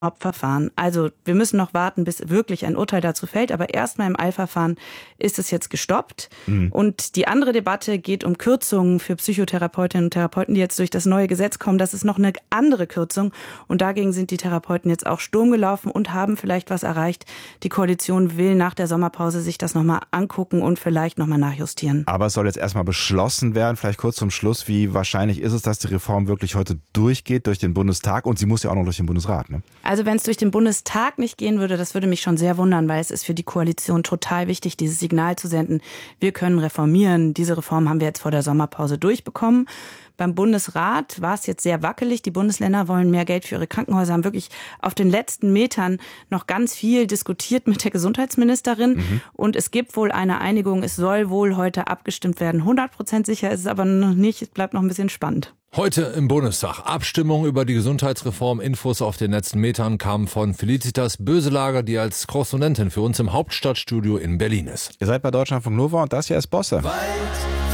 Hauptverfahren. Also wir müssen noch warten, bis wirklich ein Urteil dazu fällt. Aber erstmal im Eilverfahren ist es jetzt gestoppt. Und die andere Debatte geht um Kürzungen für Psychotherapeutinnen und Therapeuten, die jetzt durch das neue Gesetz kommen. Das ist noch eine andere Kürzung. Und dagegen sind die Therapeuten jetzt auch Sturm gelaufen und haben vielleicht was erreicht. Die Koalition will nach der Sommerpause sich das nochmal angucken und vielleicht nochmal nachjustieren. Aber es soll jetzt erstmal beschlossen werden. Vielleicht kurz zum Schluss. Wie wahrscheinlich ist es, dass die Reform wirklich heute durchgeht durch den Bundestag? Und sie muss ja auch noch durch den Bundesrat, ne? Also wenn es durch den Bundestag nicht gehen würde, das würde mich schon sehr wundern, weil es ist für die Koalition total wichtig, dieses Signal zu senden. Wir können reformieren. Diese Reform haben wir jetzt vor der Sommerpause durchbekommen. Beim Bundesrat war es jetzt sehr wackelig. Die Bundesländer wollen mehr Geld für ihre Krankenhäuser, haben wirklich auf den letzten Metern noch ganz viel diskutiert mit der Gesundheitsministerin. Und es gibt wohl eine Einigung. Es soll wohl heute abgestimmt werden. 100% sicher ist es aber noch nicht. Es bleibt noch ein bisschen spannend. Heute im Bundestag. Abstimmung über die Gesundheitsreform. Infos auf den letzten Metern kamen von Felicitas Böselager, die als Korrespondentin für uns im Hauptstadtstudio in Berlin ist. Ihr seid bei Deutschlandfunk Nova und das hier ist Bosse. Weit